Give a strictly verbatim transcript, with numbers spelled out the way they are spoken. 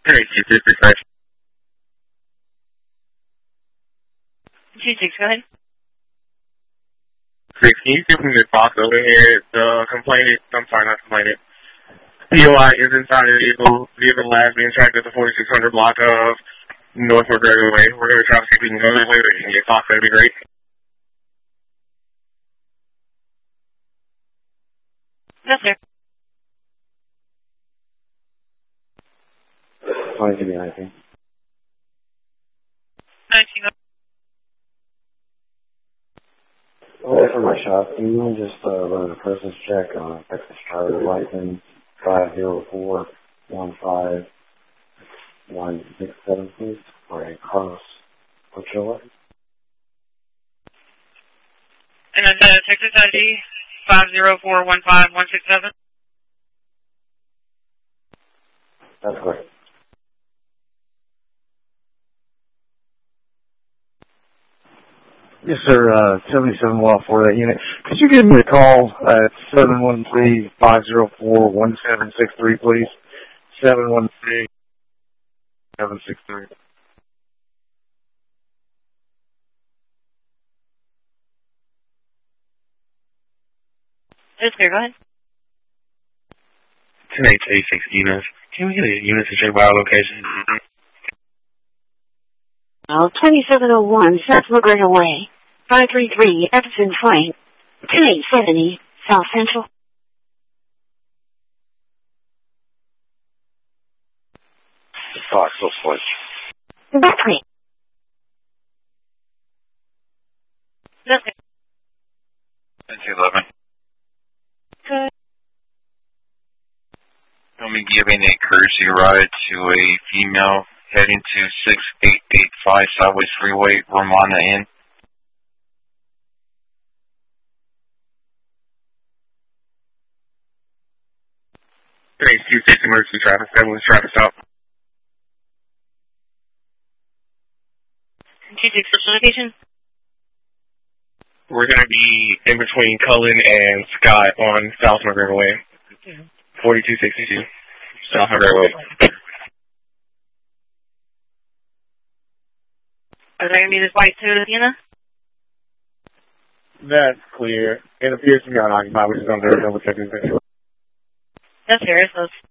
Hey, two six six nine. Two six, go ahead. Six, can you give me the box over here? The complainant, I'm sorry, not complainant. P O I is inside the vehicle. Vehicle last being tracked at the forty-six hundred block of Northwood Gregory Way. We're going to try to see if we can go that way, but if you can get Fox, that'd be great. Yes, sir. Fine, give me anything. nineteen. Well, for my shop, can you just uh, run a person's check on Texas driver's license five zero four one five one six seven, please, for a Carlos Ochoa? And then the Texas I D five zero four one five one six seven. That's correct. Yes, sir. Uh, seventy-seven well for that unit. Could you give me a call at seven one three five zero four one seven six three, please? Seven one three seven six three. Yes, sir, go ahead. ten eight eighty-six units. Can we get a unit to check by our location? Oh, twenty-seven oh one South McGregor Way, five three three Epson Train, ten eight seventy South Central. Fox, go for it. That's great. Yes, sir. ten eleven. Good. Let me giving a courtesy ride to a female heading to six eight eight five Southwest Freeway, Romana Inn. Thanks, two six emergency traffic, seven was traffic stop. Two six, location? We're going to be in between Cullen and Scott on South McGregor Way. forty-two sixty-two, South McGregor Way. Are they going to be this white Toyota Sienna? That's clear. It appears to be unoccupied. We're just going to double check this. Yes, sir. It's those.